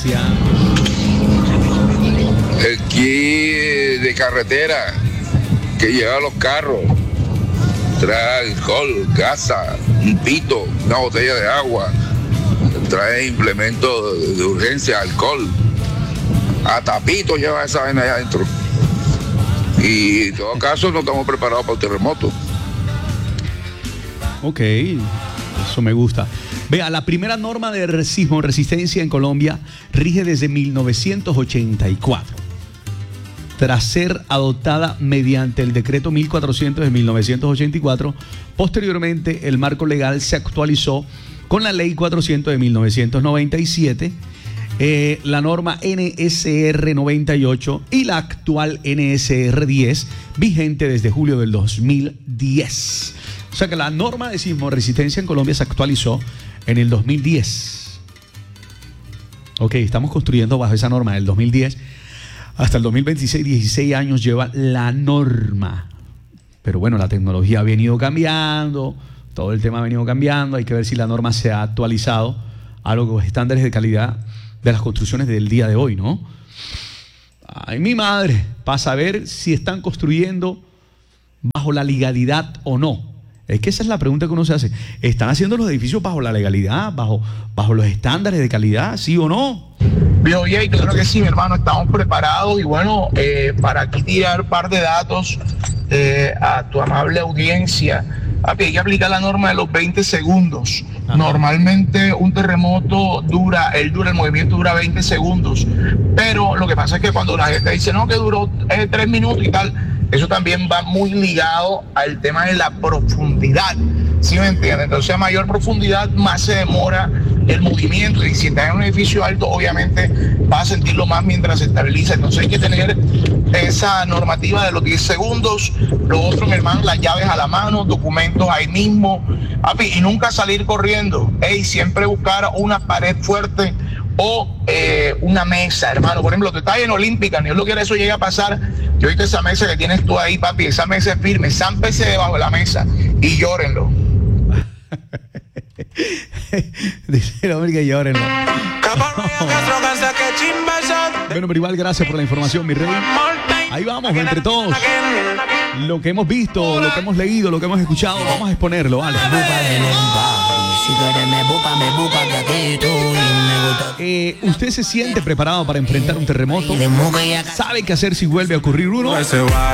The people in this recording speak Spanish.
El kit de carretera que lleva los carros trae alcohol, gasa, un pito, una botella de agua, trae implementos de urgencia, alcohol, hasta pito lleva esa vaina allá adentro. Y en todo caso no estamos preparados para el terremoto. Ok, eso me gusta. Vea, la primera norma de sismo resistencia en Colombia rige desde 1984. Tras ser adoptada mediante el decreto 1400 de 1984, posteriormente el marco legal se actualizó con la ley 400 de 1997, la norma NSR 98 y la actual NSR 10, vigente desde julio del 2010. O sea que la norma de sismo resistencia en Colombia se actualizó en el 2010. Ok, estamos construyendo bajo esa norma del 2010. Hasta el 2026, 16 años lleva la norma. Pero bueno, la tecnología ha venido cambiando, todo el tema ha venido cambiando. Hay que ver si la norma se ha actualizado a los estándares de calidad de las construcciones del día de hoy, ¿no? Ay, mi madre, para saber si están construyendo bajo la legalidad o no. Es que esa es la pregunta que uno se hace. ¿Están haciendo los edificios bajo la legalidad, bajo los estándares de calidad, sí o no? Viejo Jay, claro que sí, mi hermano, estamos preparados y bueno, para aquí tirar un par de datos a tu amable audiencia. Papi, hay que aplicar la norma de los 20 segundos. Ajá. Normalmente un terremoto el movimiento dura 20 segundos, pero lo que pasa es que cuando la gente dice no, que duró 3 minutos y tal, eso también va muy ligado al tema de la profundidad, ¿sí me entiendes? Entonces a mayor profundidad más se demora el movimiento, y si estás en un edificio alto obviamente vas a sentirlo más mientras se estabiliza. Entonces hay que tener esa normativa de los 10 segundos. Lo otro, mi hermano, las llaves a la mano, documentos ahí mismo, papi, y nunca salir corriendo. Siempre buscar una pared fuerte o una mesa, hermano. Por ejemplo, tú estás en Olímpica, ni Dios lo quiera, eso llega a pasar. Yo he visto esa mesa que tienes tú ahí, papi, esa mesa es firme, zámpese debajo de la mesa y llórenlo. Dice el hombre que llórenlo. Bueno, pero igual gracias por la información, mi rey. Ahí vamos, entre todos. Lo que hemos visto, lo que hemos leído, lo que hemos escuchado, vamos a exponerlo, ¿vale? ¿Usted se siente preparado para enfrentar un terremoto? ¿Sabe qué hacer si vuelve a ocurrir uno?